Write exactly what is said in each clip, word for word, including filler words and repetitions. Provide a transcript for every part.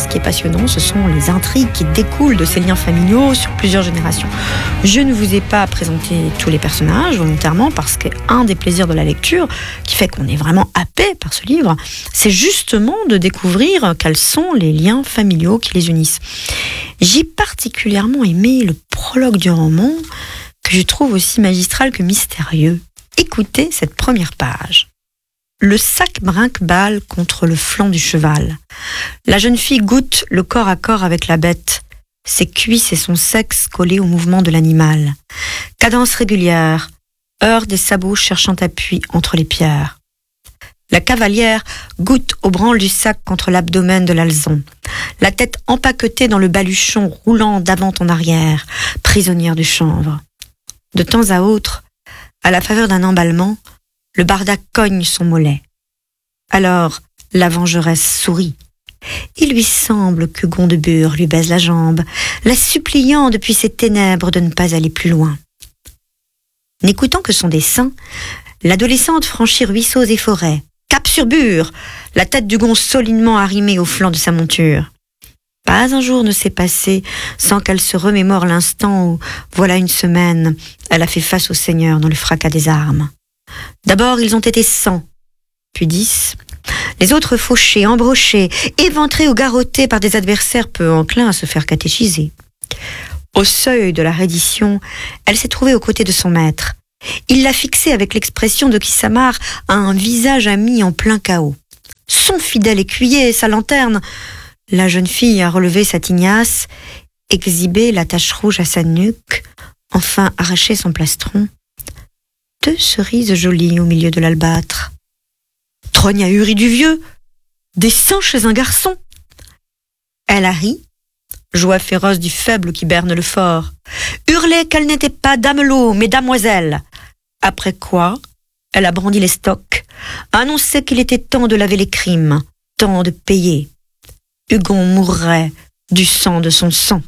qui est passionnant, ce sont les intrigues qui découlent de ces liens familiaux sur plusieurs générations. Je ne vous ai pas présenté tous les personnages volontairement parce qu'un des plaisirs de la lecture, qui fait qu'on est vraiment happé par ce livre, c'est justement de découvrir quels sont les liens familiaux qui les unissent. J'ai particulièrement aimé le prologue du roman, que je trouve aussi magistral que mystérieux. Écoutez cette première page. Le sac brinque-balle contre le flanc du cheval. La jeune fille goûte le corps à corps avec la bête, ses cuisses et son sexe collés au mouvement de l'animal. Cadence régulière, heure des sabots cherchant appui entre les pierres. La cavalière goûte au branle du sac contre l'abdomen de l'alezon, la tête empaquetée dans le baluchon roulant d'avant en arrière, prisonnière du chanvre. De temps à autre, à la faveur d'un emballement, le barda cogne son mollet. Alors, la vengeresse sourit. Il lui semble que Gondebur lui baise la jambe, la suppliant depuis ses ténèbres de ne pas aller plus loin. N'écoutant que son dessein, l'adolescente franchit ruisseaux et forêts, cap sur Bure, la tête du gond solidement arrimée au flanc de sa monture. Pas un jour ne s'est passé sans qu'elle se remémore l'instant où, voilà une semaine, elle a fait face au Seigneur dans le fracas des armes. D'abord, ils ont été cent, puis dix. Les autres fauchés, embrochés, éventrés ou garrottés par des adversaires peu enclins à se faire catéchiser. Au seuil de la reddition, elle s'est trouvée aux côtés de son maître. Il l'a fixée avec l'expression de qui s'amarre à un visage ami en plein chaos. Son fidèle écuyer, sa lanterne. La jeune fille a relevé sa tignasse, exhibé la tache rouge à sa nuque, enfin arraché son plastron. Deux cerises jolies au milieu de l'albâtre. Trogne ahuri du vieux, des seins chez un garçon. Elle a ri, joie féroce du faible qui berne le fort, hurlé qu'elle n'était pas damelot, mais damoiselle. Après quoi, elle a brandi les stocks, annoncé qu'il était temps de laver les crimes, temps de payer. Hugon mourrait du sang de son sang.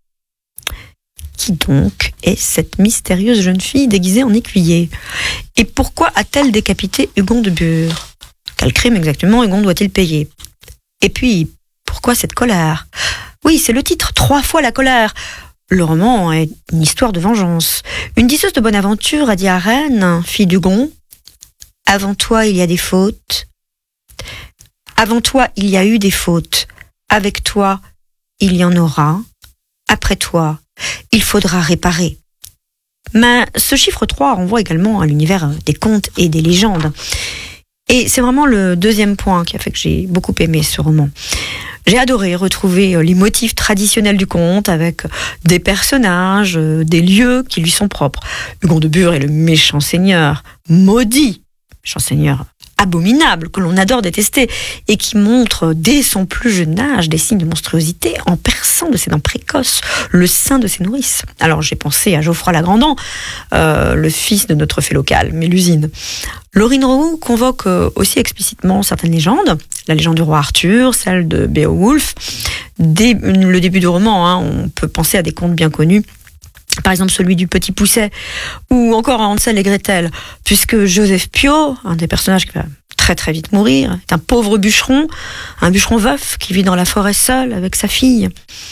Qui donc est cette mystérieuse jeune fille déguisée en écuyer? Et pourquoi a-t-elle décapité Hugon de Bure? Quel crime exactement Hugon doit-il payer? Et puis, pourquoi cette colère? Oui, c'est le titre, trois fois la colère. Le roman est une histoire de vengeance. Une disseuse de bonne aventure a dit à Reine, fille d'Hugon, « Avant toi, il y a des fautes. Avant toi, il y a eu des fautes. Avec toi, il y en aura. Après toi, il faudra réparer. » Mais ce chiffre trois renvoie également à l'univers des contes et des légendes. Et c'est vraiment le deuxième point qui a fait que j'ai beaucoup aimé ce roman. J'ai adoré retrouver les motifs traditionnels du conte avec des personnages, des lieux qui lui sont propres. Hugon de Bure est le méchant seigneur, maudit, méchant seigneur abominable que l'on adore détester et qui montre dès son plus jeune âge des signes de monstruosité en perçant de ses dents précoces le sein de ses nourrices. Alors j'ai pensé à Geoffroy Lagrandan, euh, le fils de notre fait local, Mélusine. Laurin Roux convoque aussi explicitement certaines légendes, la légende du roi Arthur, celle de Beowulf. Dès le début du roman, hein, on peut penser à des contes bien connus, par exemple celui du Petit Pousset, ou encore à Hansel et Gretel, puisque Joseph Piot, un des personnages qui va très très vite mourir, est un pauvre bûcheron, un bûcheron veuf qui vit dans la forêt seul avec sa fille.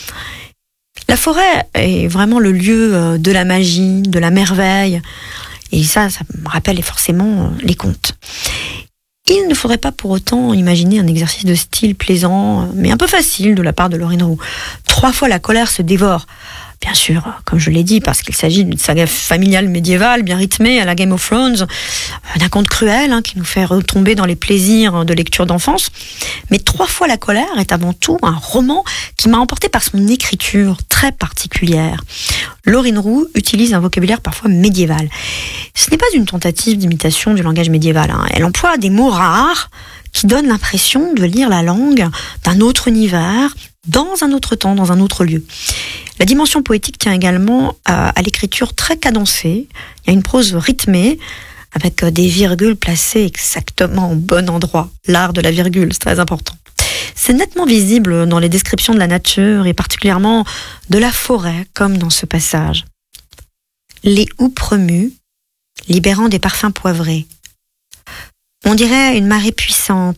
La forêt est vraiment le lieu de la magie, de la merveille, et ça, ça me rappelle forcément les contes. Il ne faudrait pas pour autant imaginer un exercice de style plaisant, mais un peu facile de la part de Laurin Roux. Trois fois la colère se dévore. Bien sûr, comme je l'ai dit, parce qu'il s'agit d'une saga familiale médiévale, bien rythmée à la Game of Thrones, d'un conte cruel hein, qui nous fait retomber dans les plaisirs de lecture d'enfance. Mais Trois fois la colère est avant tout un roman qui m'a emporté par son écriture très particulière. Laurin Roux utilise un vocabulaire parfois médiéval. Ce n'est pas une tentative d'imitation du langage médiéval. Hein. Elle emploie des mots rares qui donnent l'impression de lire la langue d'un autre univers, dans un autre temps, dans un autre lieu. La dimension poétique tient également à, à l'écriture très cadencée. Il y a une prose rythmée, avec des virgules placées exactement au bon endroit. L'art de la virgule, c'est très important. C'est nettement visible dans les descriptions de la nature, et particulièrement de la forêt, comme dans ce passage. Les houppes remuent, libérant des parfums poivrés. On dirait une marée puissante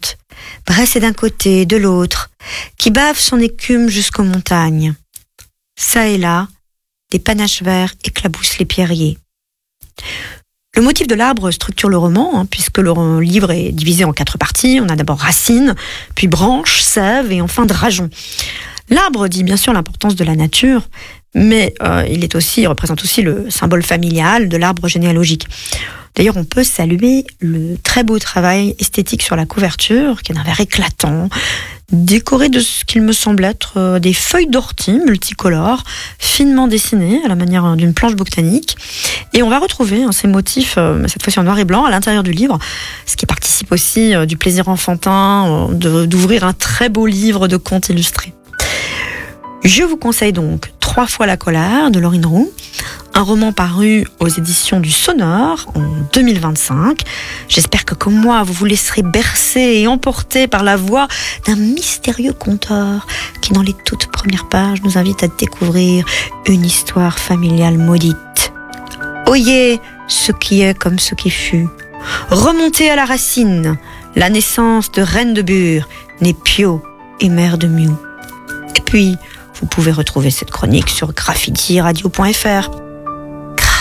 Bresse est d'un côté, de l'autre, qui bave son écume jusqu'aux montagnes. Ça et là, des panaches verts éclaboussent les pierriers. Le motif de l'arbre structure le roman, hein, puisque le livre est divisé en quatre parties. On a d'abord racines, puis branches, sève et enfin drageon. L'arbre dit bien sûr l'importance de la nature, mais euh, il est aussi, il représente aussi le symbole familial de l'arbre généalogique. D'ailleurs, on peut saluer le très beau travail esthétique sur la couverture, qui est d'un vert éclatant, décoré de ce qu'il me semble être des feuilles d'ortie multicolores, finement dessinées à la manière d'une planche botanique. Et on va retrouver hein, ces motifs, euh, cette fois-ci en noir et blanc, à l'intérieur du livre, ce qui participe aussi euh, du plaisir enfantin euh, de, d'ouvrir un très beau livre de contes illustrés. Je vous conseille donc Trois fois la colère de Laurine Roux, un roman paru aux éditions du Sonore en deux mille vingt-cinq. J'espère que comme moi, vous vous laisserez bercer et emporter par la voix d'un mystérieux conteur qui, dans les toutes premières pages, nous invite à découvrir une histoire familiale maudite. Oyez ce qui est comme ce qui fut. Remontez à la racine, la naissance de Reine de Bure, née Pio et mère de Miou. Et puis, vous pouvez retrouver cette chronique sur graffiti radio point f r.